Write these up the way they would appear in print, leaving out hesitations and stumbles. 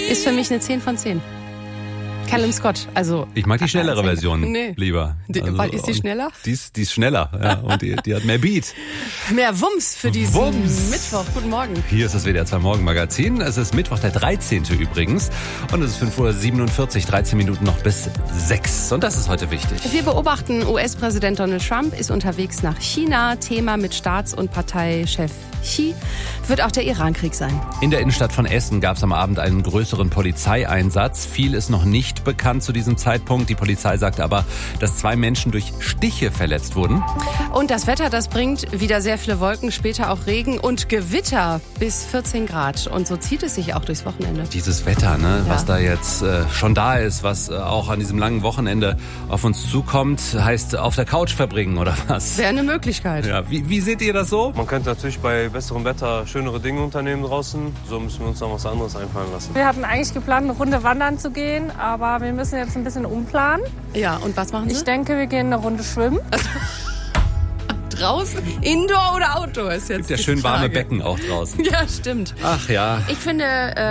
Ist für mich eine 10 von 10. Callum Scott, also... Ich mag die schnellere Version lieber. Weil ist die schneller? Die ist schneller, ja, und die hat mehr Beat. Mehr Wumms für diesen Mittwoch. Guten Morgen. Hier ist das WDR 2 Morgenmagazin. Es ist Mittwoch, der 13. übrigens. Und es ist 5:47 Uhr, 13 Minuten noch bis 6. Und das ist heute wichtig. Wir beobachten, US-Präsident Donald Trump ist unterwegs nach China. Thema mit Staats- und Parteichef Xi wird auch der Irankrieg sein. In der Innenstadt von Essen gab es am Abend einen größeren Polizeieinsatz. Viel ist noch nicht bekannt zu diesem Zeitpunkt. Die Polizei sagt aber, dass 2 Menschen durch Stiche verletzt wurden. Und das Wetter, das bringt wieder sehr viele Wolken, später auch Regen und Gewitter bis 14 Grad. Und so zieht es sich auch durchs Wochenende. Dieses Wetter, ne, was da jetzt schon da ist, was auch an diesem langen Wochenende auf uns zukommt, heißt auf der Couch verbringen oder was? Wäre eine Möglichkeit. Ja, wie seht ihr das so? Man könnte natürlich bei besserem Wetter schönere Dinge unternehmen draußen. So müssen wir uns noch was anderes einfallen lassen. Wir hatten eigentlich geplant, eine Runde wandern zu gehen, aber wir müssen jetzt ein bisschen umplanen. Ja, und was machen Sie? Ich denke, wir gehen eine Runde schwimmen. Draußen? Indoor oder Outdoor ist jetzt Gibt ja schön warme Becken auch draußen. Ja, stimmt. Ach ja. Ich finde,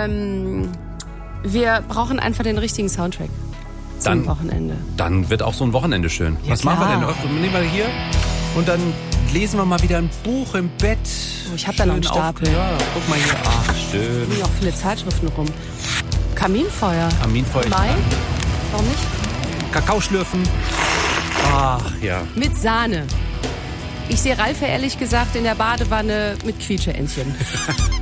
wir brauchen einfach den richtigen Soundtrack zum Wochenende. Dann wird auch so ein Wochenende schön. Ja, was machen wir denn? Nehmen wir hier und dann lesen wir mal wieder ein Buch im Bett. Oh, ich habe da noch einen Stapel. Ja, guck mal hier. Ach, schön. Liegen auch viele Zeitschriften rum. Kaminfeuer. Kaminfeuer. Mai? Warum nicht? Kakao schlürfen. Ach ja. Mit Sahne. Ich sehe Ralf ehrlich gesagt in der Badewanne mit Quietscheentchen.